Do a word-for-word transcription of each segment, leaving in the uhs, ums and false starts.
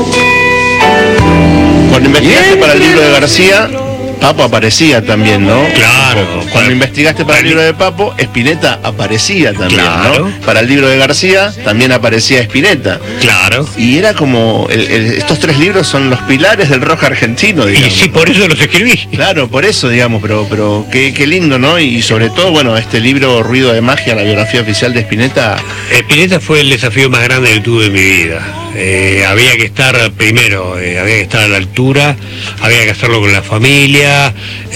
Cuando investigaste para el libro de García, Papo aparecía también, ¿no? Claro. Cuando Para, investigaste para el libro de Papo, Spinetta aparecía también, claro, ¿no? Para el libro de García también aparecía Spinetta. Claro. Y era como, el, el, estos tres libros son los pilares del rock argentino, digamos. Y sí, por eso los escribí. Claro, por eso, digamos, pero pero qué, qué lindo, ¿no? Y sobre todo, bueno, este libro, Ruido de Magia, la biografía oficial de Spinetta. Spinetta fue el desafío más grande que tuve en mi vida. Eh, había que estar primero, eh, había que estar a la altura, había que hacerlo con la familia.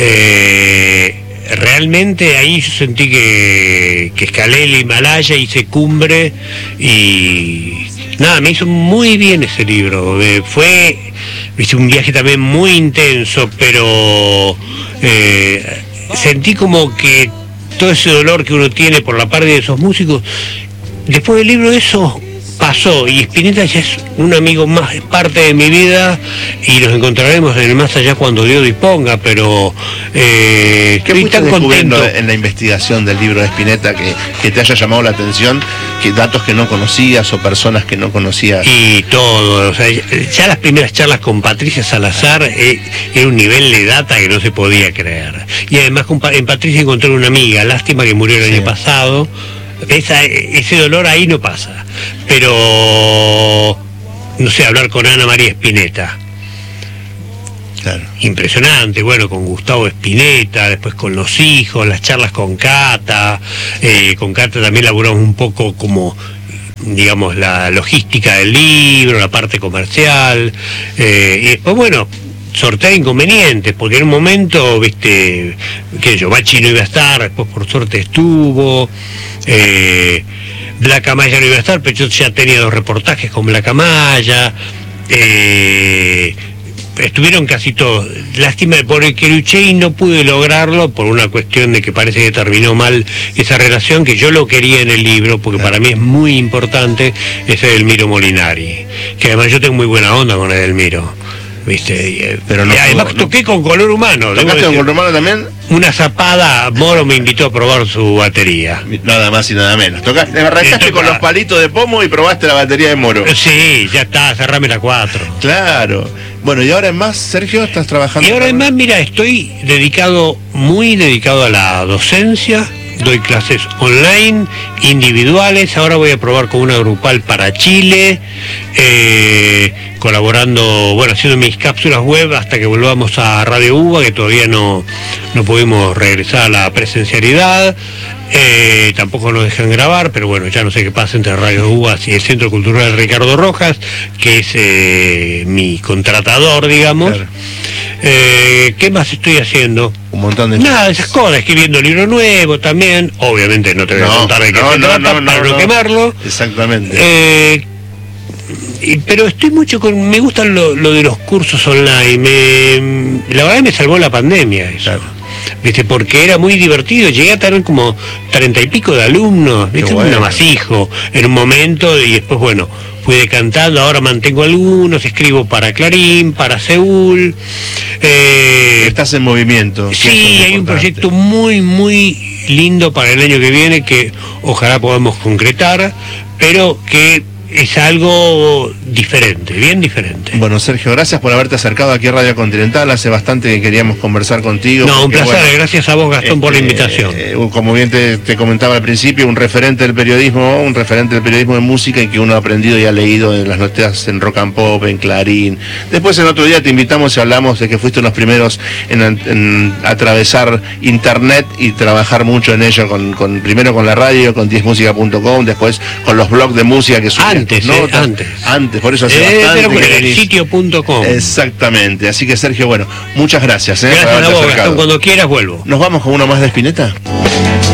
Eh, realmente ahí yo sentí que, que escalé el Himalaya, hice cumbre y nada, me hizo muy bien ese libro. Eh, fue hice un viaje también muy intenso, pero eh, sentí como que todo ese dolor que uno tiene por la parte de esos músicos, después del libro eso pasó, y Spinetta ya es un amigo más, es parte de mi vida, y nos encontraremos en el más allá cuando Dios disponga, pero eh, ¿Qué estoy tan contento en la investigación del libro de Spinetta que, que te haya llamado la atención, que datos que no conocías o personas que no conocías? Y todo, o sea, ya las primeras charlas con Patricia Salazar eh, era un nivel de data que no se podía creer, y además con, en Patricia encontré una amiga, lástima que murió el sí. año pasado. Esa, ese dolor ahí no pasa, pero no sé, hablar con Ana María Spinetta, claro, impresionante, bueno, con Gustavo Spinetta, después con los hijos, las charlas con Cata, eh, con Cata también laburamos un poco como, digamos, la logística del libro, la parte comercial, eh, y después, bueno, sortear inconvenientes, porque en un momento, viste, que yo, Bachi no iba a estar, después por suerte estuvo, eh, Black Amaya no iba a estar, pero yo ya tenía dos reportajes con Black Amaya, eh, estuvieron casi todos. Lástima por el que luché y no pude lograrlo por una cuestión de que parece que terminó mal esa relación, que yo lo quería en el libro, porque para mí es muy importante, ese Edelmiro Molinari, que además yo tengo muy buena onda con Edelmiro. ¿Viste? Pero no, y además no, toqué con Color Humano. ¿Tocaste con Color Humano también? Una zapada, Moro me invitó a probar su batería. Nada más y nada menos. Tocaste, arrancaste con los palitos de pomo y probaste la batería de Moro. Sí, ya está, cerrame la cuatro. Claro. Bueno, y ahora en más, Sergio, ¿estás trabajando? Y ahora en más, mira, estoy dedicado, muy dedicado a la docencia. Doy clases online, individuales, ahora voy a probar con una grupal para Chile, eh, colaborando, bueno, haciendo mis cápsulas web hasta que volvamos a Radio UBA, que todavía no, no pudimos regresar a la presencialidad, eh, tampoco nos dejan grabar, pero bueno, ya no sé qué pasa entre Radio UBA y el Centro Cultural Ricardo Rojas, que es eh, mi contratador, digamos. Claro. Eh, ¿Qué más estoy haciendo? Un montón de nada, esas cosas, escribiendo libro nuevo también, obviamente no te voy a no, contar de qué no, se no, trata no, para no, no, no quemarlo. Exactamente. Eh, y, pero estoy mucho con, me gustan lo, lo de los cursos online, me, la verdad me salvó la pandemia eso. Claro. ¿Viste? Porque era muy divertido, llegué a tener como treinta y pico de alumnos, ¿viste? Bueno. Un amasijo en un momento, y después, bueno, fui decantando, ahora mantengo algunos, escribo para Clarín, para Seúl. Eh, Estás en movimiento. Sí, hay un proyecto muy, muy lindo para el año que viene que ojalá podamos concretar, pero que es algo diferente, bien diferente. Bueno, Sergio, gracias por haberte acercado aquí a Radio Continental. Hace bastante que queríamos conversar contigo. No, porque, un placer, bueno, gracias a vos, Gastón, este, por la invitación. Eh, como bien te, te comentaba al principio, un referente del periodismo, un referente del periodismo de música y que uno ha aprendido y ha leído en las noticias en Rock and Pop, en Clarín. Después en otro día te invitamos y hablamos de que fuiste uno de los primeros en, en atravesar internet y trabajar mucho en ello, con, con primero con la radio, con diez música punto com, después con los blogs de música que subías. Antes, ¿no? eh, antes. Antes, por eso hace eh, bastante. Pero que el sitio punto com. Exactamente. Así que, Sergio, bueno, muchas gracias. ¿eh? Gracias a vos, Gastón, cuando quieras vuelvo. ¿Nos vamos con uno más de Spinetta?